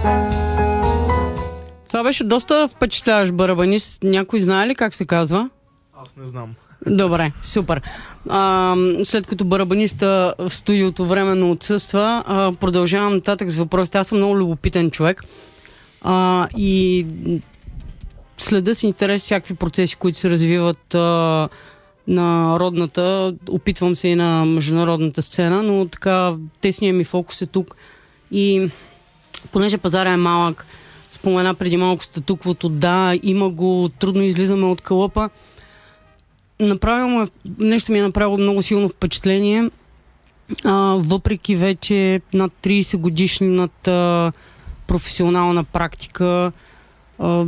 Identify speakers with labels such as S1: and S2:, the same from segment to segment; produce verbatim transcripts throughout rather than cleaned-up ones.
S1: Това беше доста впечатляващ барабанист. Някой знае ли как се казва?
S2: Аз не знам.
S1: Добре, супер. А, след като барабаниста в студиото временно отсъства, а, продължавам нататък с въпросите. Аз съм много любопитен човек а, и следа с интерес всякакви процеси, които се развиват а, на родната. Опитвам се и на международната сцена, но така тесният ми фокус е тук. И понеже пазара е малък, спомена преди малко статуквото, да, има го, трудно излизаме от кълъпа. Направило му, нещо ми е направило много силно впечатление, а, въпреки вече над трийсет годишната професионална практика, а,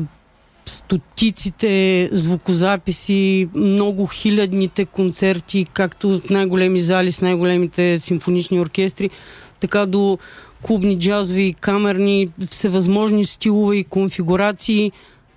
S1: стотиците звукозаписи, много хилядните концерти, както в най-големи зали с най-големите симфонични оркестри, така до клубни, джазови, камерни, всевъзможни стилове и конфигурации,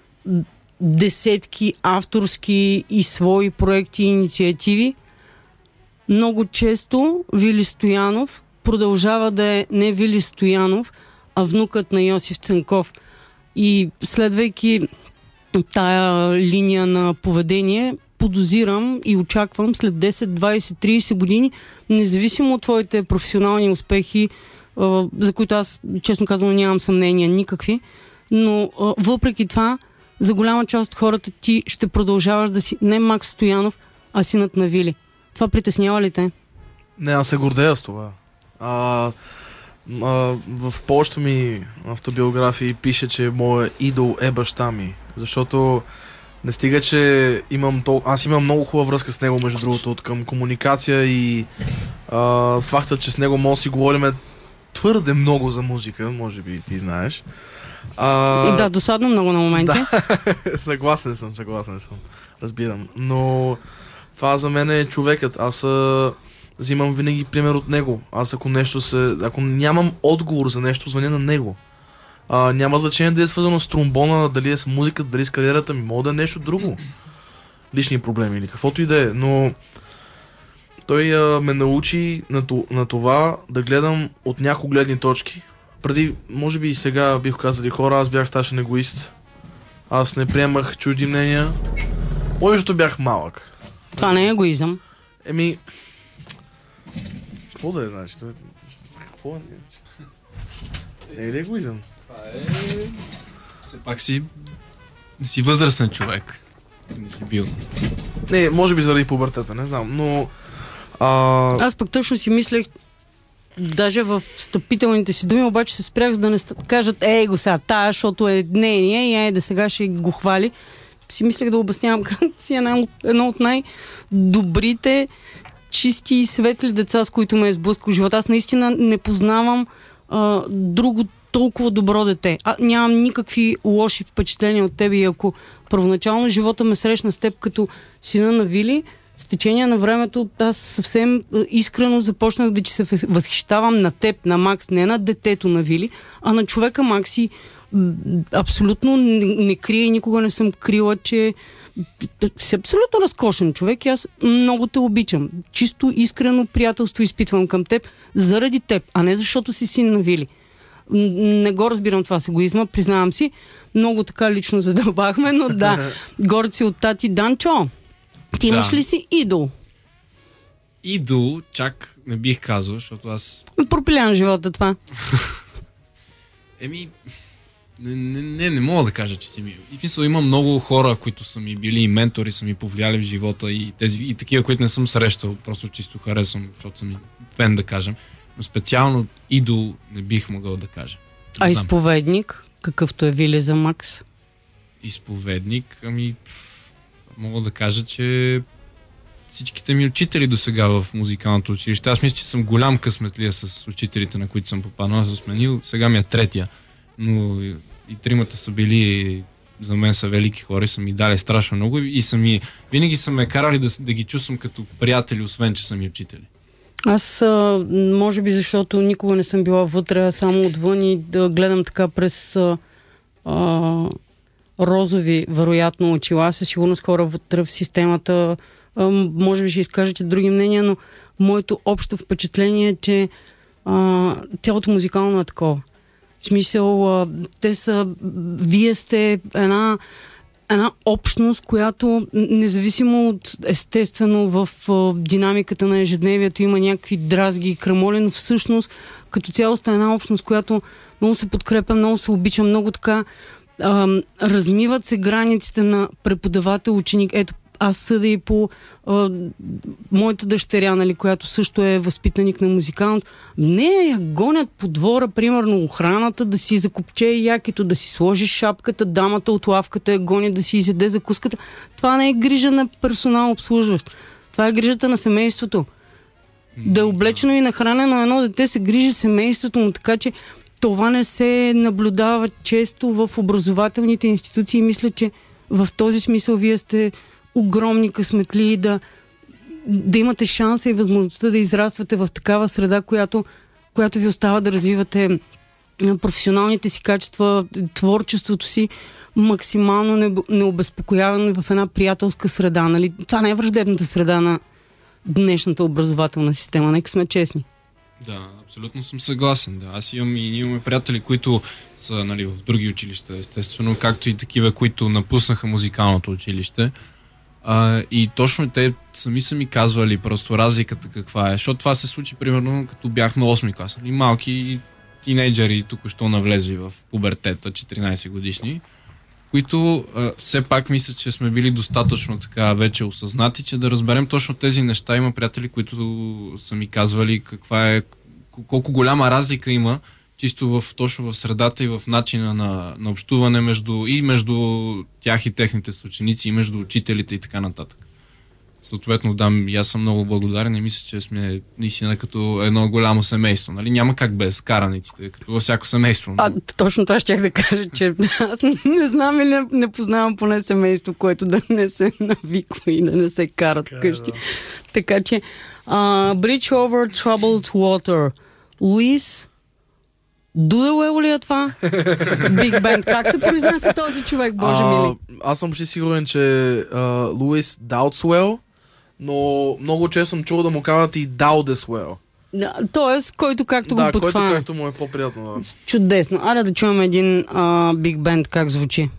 S1: десетки авторски и свои проекти и инициативи. Много често Вили Стоянов продължава да е не Вили Стоянов, а внукът на Йосиф Цанков. И следвайки тая линия на поведение, подозирам и очаквам след десет, двайсет, трийсет години, независимо от твоите професионални успехи, за които аз, честно казвам, нямам съмнения никакви, но въпреки това, за голяма част от хората ти ще продължаваш да си не Макс Стоянов, а синът на Вили. Това притеснява ли те?
S2: Не, аз се гордея с това. А, а, в повечето ми автобиографии пише, че моят идол е баща ми. Защото не стига, че имам тол... аз имам много хубава връзка с него, между другото, от към комуникация и а, факта, че с него може да си говорим твърде много за музика, може би ти знаеш. А...
S1: Да, досадно много на моменти.
S2: Да, съгласен съм, съгласен съм. Разбирам. Но това за мен е човекът. Аз а, взимам винаги пример от него. Аз ако нещо се... Ако нямам отговор за нещо, звъня на него. А, няма значение дали е свързано с тромбона, дали е с музиката, дали е с кариерата ми. Мога да е нещо друго. Лични проблеми или каквото и да е. Но той а, ме научи на, на това да гледам от няколко гледни точки. Преди, може би и сега бих казали хора, аз бях страшен егоист. Аз не приемах чужди мнения. Може, защото бях малък.
S1: Това не е егоизъм.
S2: Еми... Какво да е, значи? Какво е? Не е ли егоизъм?
S3: Това е... Все пак си... Не си възрастен човек. Не си бил.
S2: Не, може би заради пубертета, не знам, но... А...
S1: Аз пък точно си мислех, даже в встъпителните си думи, обаче се спрях, за да не кажат, ей го сега, тая, защото е мнение и айде сега ще го хвали. Си мислех да обяснявам как си едно, едно от най-добрите, чисти и светли деца, с които ме е сблъскал живота. Аз наистина не познавам а, друго толкова добро дете. А, нямам никакви лоши впечатления от тебе и ако първоначално живота ме срещна с теб като сина на Вили, с течение на времето аз съвсем искрено започнах да ти се възхищавам на теб, на Макс, не на детето на Вили, а на човека Макси. Абсолютно не, не крия и никога не съм крила, че си абсолютно разкошен човек и аз много те обичам. Чисто искрено приятелство изпитвам към теб заради теб, а не защото си син на Вили. Не го разбирам това с егоизма, признавам си. Много така лично задълбахме, но да. Горд си от тати. Данчо, ти имаш
S3: да.
S1: ли си идол?
S3: Идол, чак не бих казал, защото аз...
S1: Пропилян живота това.
S3: Еми... Не, не, не, не мога да кажа, че си ми... И смисъл, има много хора, които са ми били и ментори, са ми повлияли в живота и, тези, и такива, които не съм срещал, просто чисто харесвам, защото съм фен, да кажем. Но специално идол не бих могъл да кажа. Не
S1: а
S3: знам.
S1: Изповедник? Какъвто е Вили за Макс?
S3: Изповедник? Ами... Мога да кажа, че всичките ми учители до сега в музикалното училище. Аз мисля, че съм голям късметлия с учителите, на които съм попаднал. Аз съм сменил. Сега ми е третия. Но и, и тримата са били, за мен са велики хора и са ми дали страшно много. И са ми, винаги са ме карали да, да ги чувствам като приятели, освен че са ми учители.
S1: Аз, а, може би защото никога не съм била вътре, само отвън и да гледам така през а, а, розови, вероятно, очила. Със сигурност хора вътре в системата а, може би ще изкажете други мнения, но моето общо впечатление е, че а, цялото музикално е такова. В смисъл, а, те са, вие сте една, една общност, която независимо от естествено в а, динамиката на ежедневието има някакви дразги и крамоли, но всъщност като цяло сте една общност, която много се подкрепя, много се обича, много така а, размиват се границите на преподавател-ученик. Ето, аз съда и по а, моята дъщеря, нали, която също е възпитаник на музикалното. Не я гонят по двора, примерно охраната, да си закопче якито, да си сложи шапката, дамата от лавката я гони да си изяде закуската. Това не е грижа на персонал обслужващ. Това е грижата на семейството. Да е облечено и нахранено едно дете, се грижи семейството му, така че това не се наблюдава често в образователните институции. Мисля, че в този смисъл вие сте огромни късметли да, да имате шанса и възможността да израствате в такава среда, която, която ви остава да развивате професионалните си качества, творчеството си максимално необезпокояване в една приятелска среда. Нали? Това не е враждебната среда на днешната образователна система. Нека сме честни.
S3: Да, абсолютно съм съгласен. Да. Аз имам и ние имаме приятели, които са, нали, в други училища, естествено, както и такива, които напуснаха музикалното училище. А, и точно те сами са ми казвали просто разликата каква е. Защото това се случи примерно като бяхме осми клас. Нали, малки тинейджери, току-що навлезли в пубертета, четиринайсет годишни, които а, все пак мисля, че сме били достатъчно така вече осъзнати, че да разберем точно тези неща. Има приятели, които са ми казвали каква е, колко голяма разлика има чисто в, точно в средата и в начина на, на общуване между, и между тях и техните съученици, и между учителите и така нататък. Съответно, да, и аз съм много благодарен и мисля, че сме наистина като едно голямо семейство. Нали? Няма как без караниците, като във всяко семейство.
S1: А, точно това щях да кажа, че аз не знам или не, не познавам поне семейство, което да не се навиква и да не се карат вкъщи. Да. Така че, uh, Bridge over Troubled Water. Луис Дудауел ли е това? Биг Бенд. Как се произнася този човек, Боже
S2: а,
S1: мили?
S2: Аз съм почти сигурен, че Луис Даутсуел, но много често съм чул да му казват и Даудесуел.
S1: Да, тоест, който както
S2: да,
S1: го подхвана.
S2: Да, който както му е по-приятно. Да.
S1: Чудесно. Аре да чуем един Биг Бенд как звучи.